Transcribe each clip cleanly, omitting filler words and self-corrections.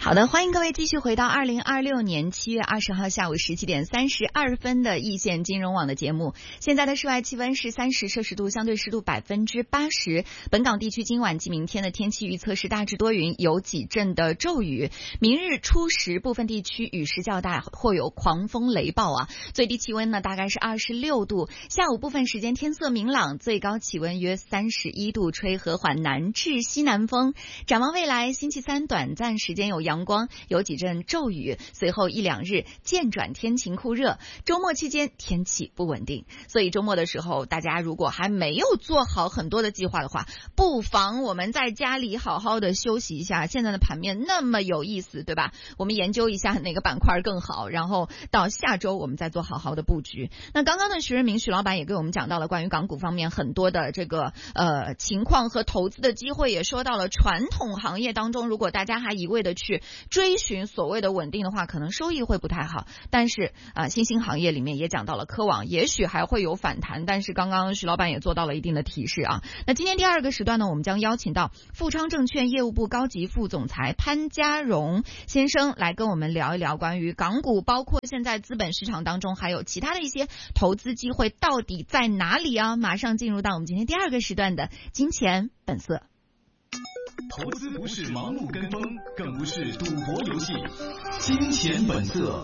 好的，欢迎各位继续回到2026年7月20号下午17点32分的易线金融网的节目。现在的室外气温是30摄氏度，相对湿度80%。本港地区今晚及明天的天气预测是大致多云，有几阵的骤雨。明日初时部分地区雨势较大，或有狂风雷暴啊。最低气温呢大概是26度，下午部分时间天色明朗，最高气温约31度，吹和缓南至西南风。展望未来，星期三短暂时间有阳光，有几阵骤雨，随后一两日渐转天晴酷热。周末期间天气不稳定，所以周末的时候，大家如果还没有做好很多的计划的话，不妨我们在家里好好的休息一下。现在的盘面那么有意思，对吧？我们研究一下哪个板块更好，然后到下周我们再做好好的布局。那刚刚呢，徐润明徐老板也给我们讲到了关于港股方面很多的这个情况和投资的机会，也说到了传统行业当中，如果大家还一味的去追寻所谓的稳定的话，可能收益会不太好。但是新兴行业里面也讲到了科网，也许还会有反弹，但是刚刚徐老板也做到了一定的提示啊。那今天第二个时段呢，我们将邀请到富昌证券业务部高级副总裁潘家荣先生来跟我们聊一聊关于港股，包括现在资本市场当中还有其他的一些投资机会到底在哪里啊？马上进入到我们今天第二个时段的金钱本色。 投资不是盲目跟风，更不是赌博游戏。金钱本色。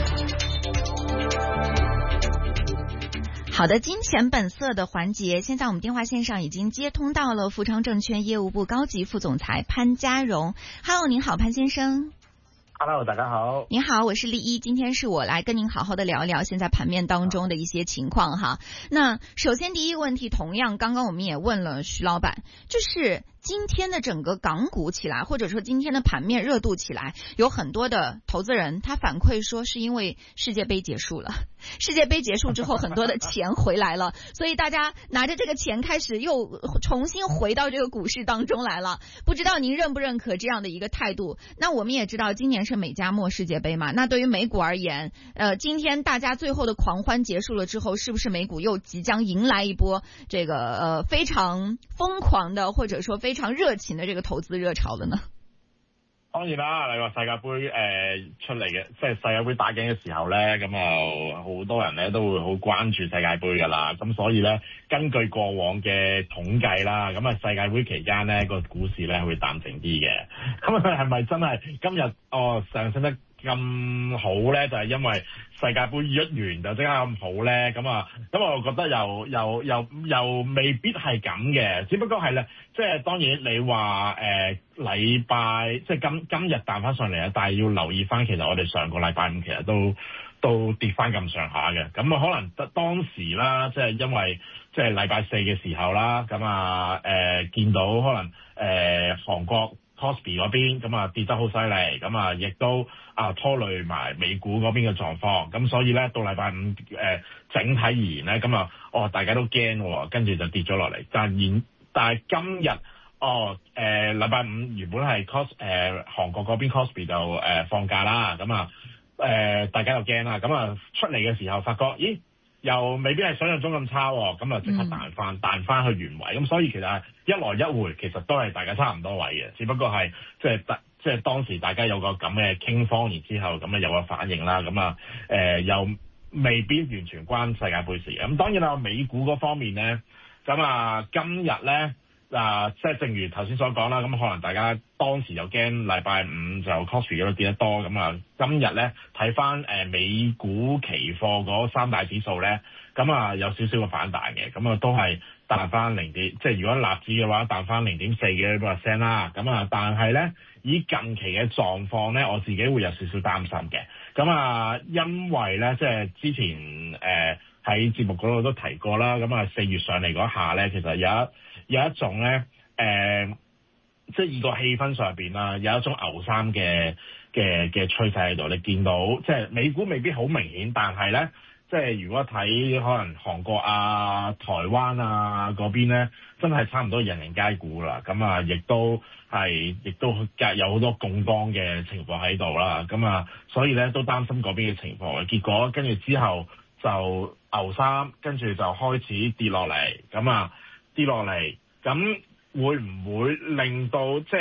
好的，金钱本色的环节，现在我们电话线上已经接通到了富昌证券业务部高级副总裁潘家荣。Hello， 您好，潘先生。 Hello， 大家好。 您好，我是丽一，今天是我来跟您好好的聊一聊现在盘面当中的一些情况哈。那首先第一个问题，同样刚刚我们也问了徐老板，就是今天的整个港股起来，或者说今天的盘面热度起来，有很多的投资人他反馈说是因为世界杯结束了，世界杯结束之后很多的钱回来了，所以大家拿着这个钱开始又重新回到这个股市当中来了。不知道您认不认可这样的一个态度？那我们也知道今年是美加墨世界杯嘛，那对于美股而言，今天大家最后的狂欢结束了之后，是不是美股又即将迎来一波这个非常疯狂的或者说非常热情的这个投资热潮了呢？ 當然啦，你話世界盃出嚟嘅，即係世界盃打緊嘅時候咧，咁啊好多人咧都會好關注世界盃㗎啦。咁所以咧，根據過往嘅統計啦，咁啊世界盃期間咧個股市咧會淡靜啲嘅。咁係咪真係今日上升得咁好咧？就係因為世界盃一完就即刻咁好咧？咁我覺得又未必係咁嘅，只不過係咧，即係當然你話禮拜即係今日彈翻上嚟啊，但係要留意翻，其實我哋上個禮拜五其實都跌翻咁上下嘅。咁啊可能當時啦，即係因為即係禮拜四嘅時候啦，咁見到可能韓國Kospi 嗰邊咁跌得好犀利，咁亦都拖累埋美股嗰邊嘅狀況，咁所以咧到禮拜五整體而言咧，咁大家都驚喎，跟住就跌咗落嚟。但係今日禮拜五原本係韓國嗰邊 Kospi 就放假啦，咁大家又驚啦，咁出嚟嘅時候發覺，咦？又未必係想象中咁差喎，咁即刻彈翻去原位，咁所以其實一來一回其實都係大家差唔多位嘅，只不過係即係當時大家有個咁嘅傾方，然之後咁有個反應啦，又未必完全關世界盃事嘅。咁當然啦，美股嗰方面咧，咁今日咧即係正如頭先所講啦，咁可能大家當時又驚禮拜五就 Kospi 都跌得多，今日咧睇翻美股期貨嗰三大指數咧，有少少嘅反彈嘅，都係彈翻即係如果納指嘅話彈翻0.4%啦，但係咧以近期嘅狀況咧，我自己會有少少擔心嘅，因為咧即係之前喺節目嗰度都提過啦，4月上嚟嗰下咧，其實有一種咧即係以個氣氛上邊啦，有一種牛三嘅趨勢喺度。你見到即係美股未必好明顯，但係咧即係如果睇可能韓國啊、台灣啊嗰邊咧，真係差唔多人人皆股啦。亦都有好多槓桿嘅情況喺度啦。所以咧都擔心嗰邊嘅情況。結果跟住之後就牛三，跟住就開始跌落嚟。跌落嚟，咁會唔會令到即係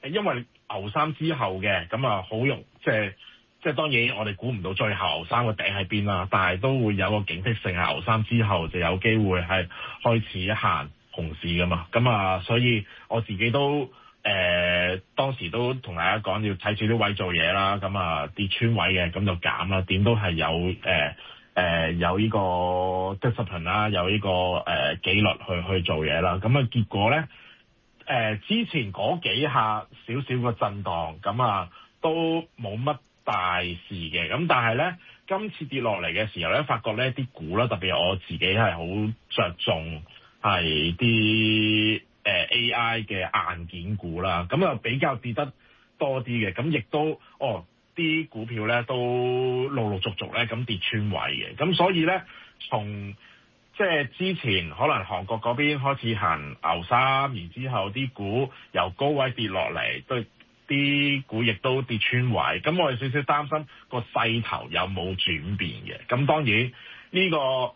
因為牛三之後嘅咁啊，好容即係當然我哋估唔到最後牛三個頂喺邊啦，但係都會有個警惕性係牛三之後就有機會係開始行熊市噶嘛。咁啊，所以我自己都當時都同大家講要睇住啲位做嘢啦。咁啊，跌穿位嘅咁就減啦，點都係有呢個 discipline 啦，有呢個紀律去做嘢啦。咁啊，結果咧之前嗰幾下少少個震盪，咁啊都冇乜大事嘅。咁但係咧今次跌落嚟嘅時候咧，發覺咧啲股啦，特別係我自己係好着重係啲AI 嘅硬件股啦，咁啊比較跌得多啲嘅。咁亦都啲股票咧都陸陸續續咧咁跌穿位嘅。咁所以咧從即係之前可能韓國嗰邊開始行牛三，然之後啲股由高位跌落嚟，對啲股亦都跌穿位。咁我哋少少擔心個勢頭有冇轉變嘅。咁當然呢個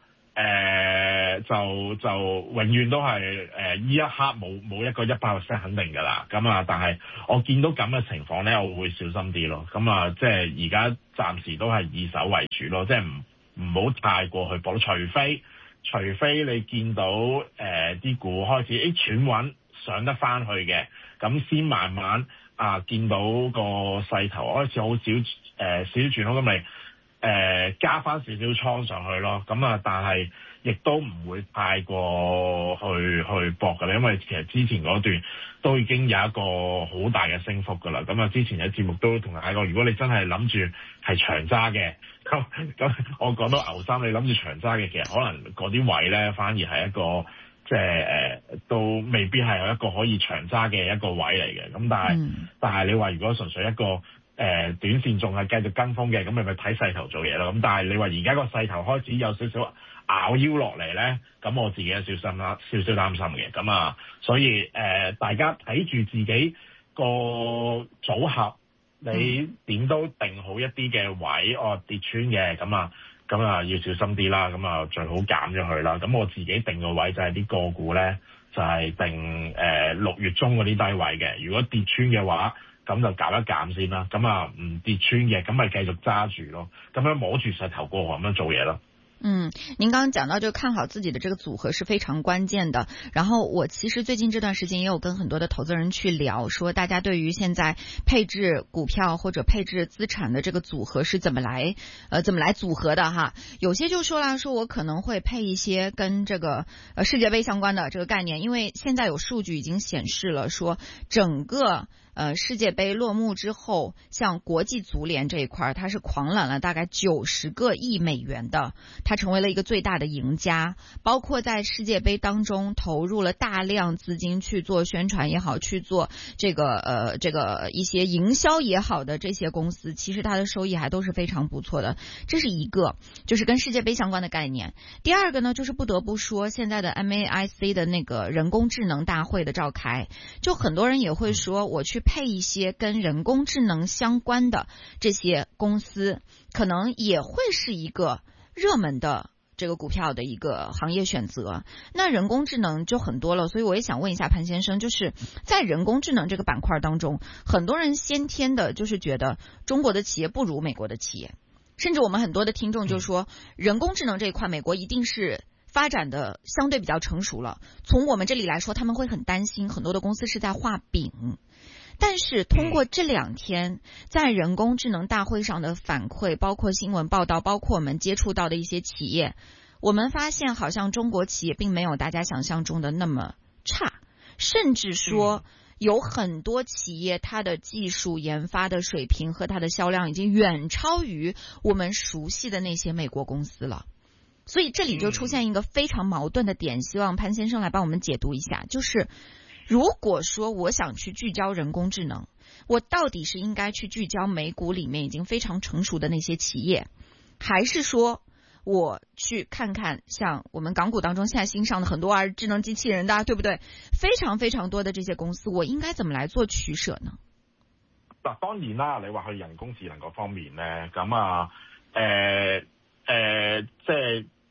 就永遠都係呢一刻冇一個100% 肯定㗎啦。咁啊，但係我見到咁嘅情況咧，我會小心啲咯。咁啊，即係而家暫時都係以守為主咯，即係唔好太過去搏，除非你見到啲股開始喘穩上得翻去嘅，咁先慢慢見到個勢頭開始好少轉好，咁咪加翻少少倉上去咯。咁啊，但係亦都唔會太過去搏㗎啦，因為其實之前嗰段都已經有一個好大嘅升幅㗎啦。咁啊，之前有節目都同大家講，如果你真係諗住係長揸嘅，咁我講到牛三，你諗住長揸嘅，其實可能嗰啲位咧反而係一個即係都未必係一個可以長揸嘅一個位嚟嘅。咁但係你話如果純粹一個短線仲係繼續跟風嘅，咁你咪睇勢頭做嘢咯。咁但係你話而家個勢頭開始有少少咬腰落嚟咧，咁我自己有小心啦，少少擔心嘅。咁啊，所以大家睇住自己個組合，你點都定好一啲嘅位，跌穿嘅，咁啊要小心啲啦。咁啊最好減咗佢啦。咁我自己定個位就係啲個股咧，就係定6月中嗰啲低位嘅。如果跌穿嘅話，咁就減一減先啦。咁啊唔跌穿嘅，咁咪繼續揸住咯。咁樣摸住勢頭過河咁樣做嘢咯。 您剛剛講到就看好自己的這個組合是非常關鍵的。然後我其實最近這段時間也有跟很多的投資人去聊，說大家對於現在配置股票或者配置資產的這個組合是怎麼來組合的哈。有些就說了，說我可能會配一些跟這個世界杯相關的這個概念，因為現在有數據已經顯示了，說整個世界杯落幕之後，像國際足聯這一塊，它是狂攬了大概90個億美元的，它成為了一個最大的贏家。包括在世界杯當中投入了大量資金去做宣傳也好，去做這個一些營銷也好的這些公司，其實它的收益還都是非常不錯的。這是一個，就是跟世界杯相關的概念。第二個呢，就是不得不說，現在的 MAIC 的那個人工智能大會的召開，就很多人也會說，我去配一些跟人工智能相關的這些公司，可能也會是一個熱門的這個股票的一個行業選擇。那人工智能就很多了，所以我也想問一下潘先生，就是在人工智能這個板塊當中，很多人先天的就是覺得中國的企業不如美國的企業，甚至我們很多的聽眾就說，人工智能這一塊美國一定是發展的相對比較成熟了，從我們這裡來說，他們會很擔心很多的公司是在畫餅。但是通過這兩天在人工智能大會上的反饋，包括新聞報道，包括我們接觸到的一些企業，我們發現好像中國企業並沒有大家想象中的那麼差，甚至說有很多企業它的技術研發的水平和它的銷量已經遠超於我們熟悉的那些美國公司了。所以這裡就出現一個非常矛盾的點，希望潘先生來幫我們解讀一下，就是如果說我想去聚焦人工智能，我到底是應該去聚焦美股裡面已經非常成熟的那些企業，還是說我去看看像我們港股當中現在新上的很多智能機器人的，對不對？非常非常多的這些公司，我應該怎麼來做取捨呢？ 嗱，當然啦，你話去人工智能嗰方面咧，咁即係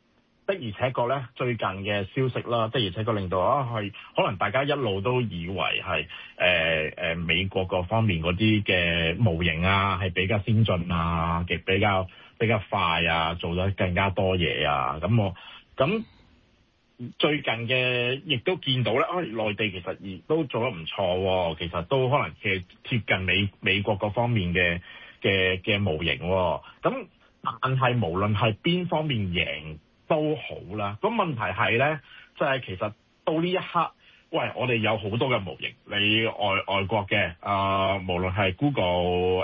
的而且確咧，最近嘅消息啦，的而且確令到係可能大家一路都以為係美國各方面嗰啲嘅模型啊，係比較先進啊，嘅比較快啊，做得更加多嘢啊。咁最近嘅亦都見到咧，內地其實亦都做得唔錯喎，其實都可能嘅貼近美國各方面嘅模型喎。咁但係無論係邊方面贏都好啦，咁問題係咧，就係其實到呢一刻，喂，我哋有好多嘅模型，你外國嘅無論係 Google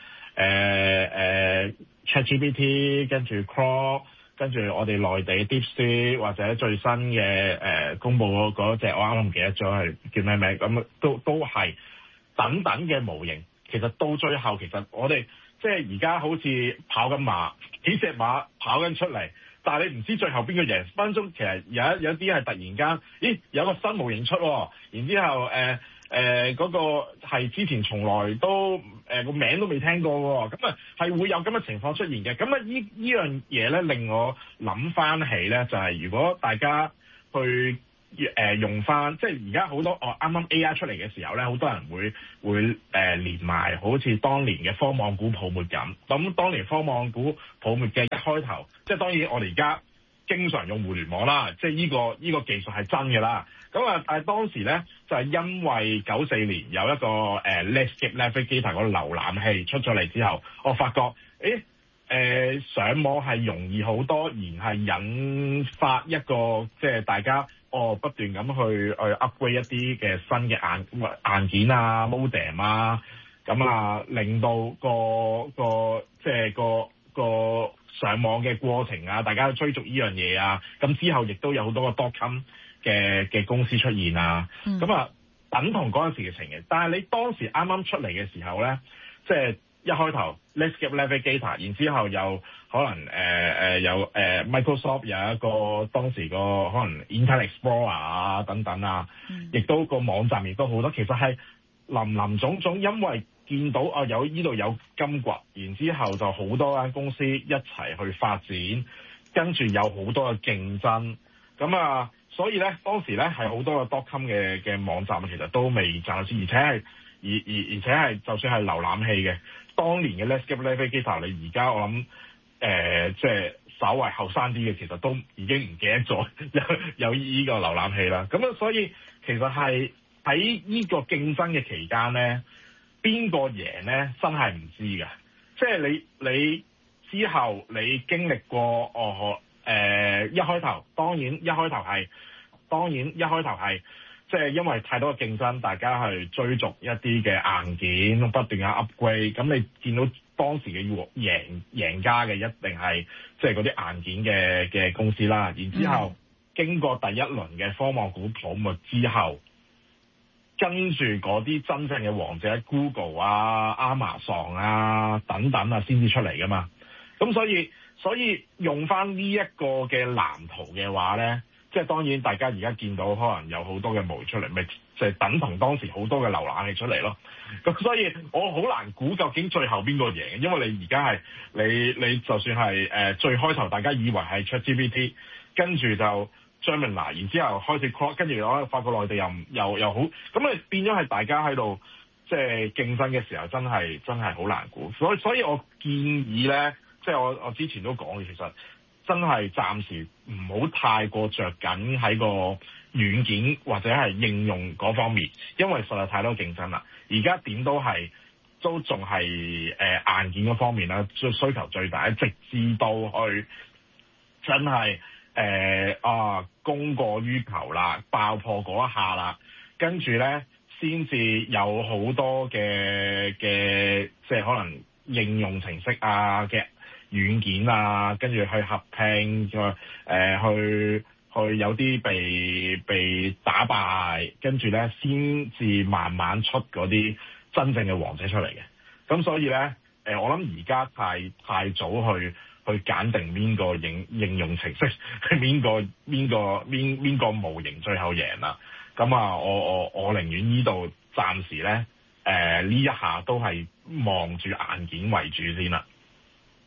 ChatGPT 跟住 Claude， 跟住我哋內地 DeepSeek 或者最新嘅公佈嗰隻，我啱啱唔記得咗係叫咩名，咁都係等等嘅模型。其實到最後，其實我哋即係而家好似跑緊馬，幾隻馬跑緊出嚟。但係你唔知最後邊個贏，分鐘其實有啲係突然間，咦有個新模型出，然之後嗰個係之前從來都個名都未聽過，咁啊係會有咁嘅情況出現嘅。咁啊呢樣嘢咧令我諗翻起咧，就係如果大家去用翻，即係而家好多啱啱 AI 出嚟嘅時候咧，好多人會連埋好似當年嘅科網股泡沫咁。咁當年科網股泡沫嘅一開頭，即係當然我哋而家經常用互聯網啦，即係呢個技術係真嘅啦。咁啊，但係當時咧就係因為94年有一個Netscape Navigator 個瀏覽器出咗嚟之後，我發覺上網係容易好多，而係引發一個即係大家不斷咁去upgrade 一啲嘅新嘅硬件啊 modem 啊，咁啊令到即係個上網嘅過程啊，大家追逐呢樣嘢啊，咁之後亦都有好多個 .com 嘅公司出現啊，咁啊等同嗰陣時嘅情形。但係你當時啱啱出嚟嘅時候咧，即係一開頭 Netscape Navigator， 然之後又可能有Microsoft 有一個當時個可能 Internet Explorer 啊等等啊，亦都個網站亦都好多，其實係林林總總，因為見到有呢度有金掘，然之後就好多間公司一齊去發展，跟住有好多嘅競爭，咁啊，所以咧當時咧係好多個 .com 嘅網站其實都未賺錢，而且係就算係瀏覽器嘅。當年嘅 Netscape Navigator， 你而家我諗即係稍為後生啲嘅，其實都已經唔記得咗有呢個瀏覽器啦。咁啊，所以其實係喺呢個競爭嘅期間咧，邊個贏咧真係唔知㗎。即係你之後你經歷過一開頭，當然一開頭係。即係因為太多嘅競爭，大家去追逐一啲嘅硬件，不斷嘅 upgrade。咁你見到當時嘅贏家嘅一定係即係嗰啲硬件嘅公司啦。然之後經過第一輪嘅科網股泡沫之後，跟住嗰啲真正嘅王者 Google 啊、Amazon 啊等等啊先至出嚟噶嘛。咁所以用翻呢一個嘅藍圖嘅話咧。即係當然，大家而家見到可能有好多嘅模出嚟，咪就係等同當時好多嘅瀏覽器出嚟咯。咁所以我好難估究竟最後邊個贏，因為你而家係你就算係最開頭大家以為係 ChatGPT， 跟住就 Gemini， 然之後開始 Claude， 跟住我發覺內地又好，咁你變咗係大家喺度即係競爭嘅時候，真係好難估。所以我建議咧，即係我之前都講嘅，其實。真係暫時唔好太過着緊喺個軟件或者係應用嗰方面，因為實在太多競爭啦。而家點都仲係硬件嗰方面啦，需求最大，直至到去真係供過於求啦，爆破嗰一下啦，跟住咧先至有好多嘅即係可能應用程式啊嘅。軟件啊，跟住去合併，去有啲被打敗，跟住咧先至慢慢出嗰啲真正嘅王者出嚟嘅。咁所以咧，我諗而家太早去揀定邊個應用程式，邊個模型最後贏啦。咁啊，我寧願呢度暫時咧，呢一下都係望住硬件為主先啦。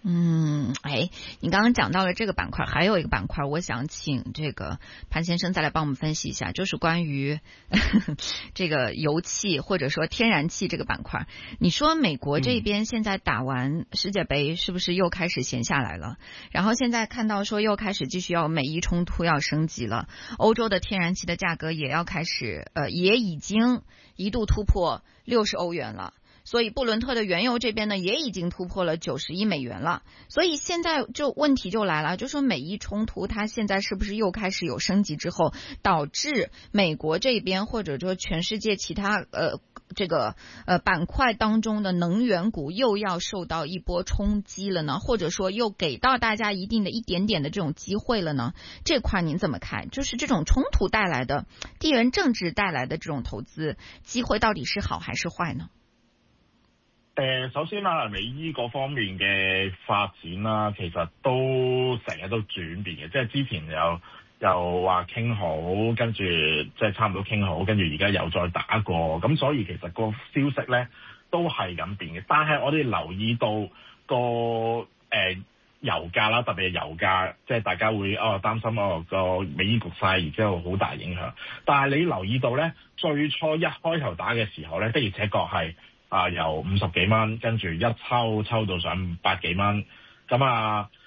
你刚刚讲到了这个板块，还有一个板块，我想请这个潘先生再来帮我们分析一下，就是关于这个油气或者说天然气这个板块。你说美国这边现在打完世界杯，是不是又开始闲下来了？然后现在看到说又开始继续要美伊冲突要升级了，欧洲的天然气的价格也要开始也已经一度突破60欧元了。所以布伦特的原油这边呢也已经突破了91美元了，所以现在就问题就来了，就说美伊冲突它现在是不是又开始有升级之后，导致美国这边或者说全世界其他板块当中的能源股又要受到一波冲击了呢？或者说又给到大家一定的一点点的这种机会了呢？这块您怎么看？就是这种冲突带来的地缘政治带来的这种投资机会到底是好还是坏呢？ 首先啦，美伊嗰方面嘅發展啦，其實都成日都轉變嘅，即係之前又話傾好，跟住即係差唔多傾好，跟住而家又再打過，咁所以其實個消息咧都係咁變嘅。但係我哋留意到個油價啦，特別係油價，即係大家會擔心個美伊局勢，然之後好大影響。但係你留意到咧，最初一開頭打嘅時候咧，的而且確係由50幾蚊，跟住一抽到上100幾蚊，咁